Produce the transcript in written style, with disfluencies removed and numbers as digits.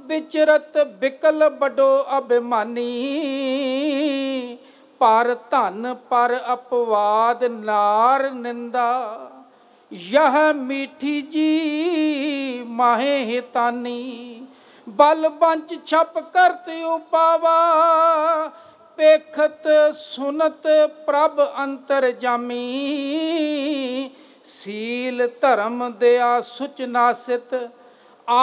विचरत बिकल बडो अभिमानी। पर धन पर अपवाद नार निंदा। यह मीठी जी माहे हितानी। बल बंच छप करत उपावा। पेखत सुनत प्रभ अंतर जामी। सील धर्म दया सुच नासित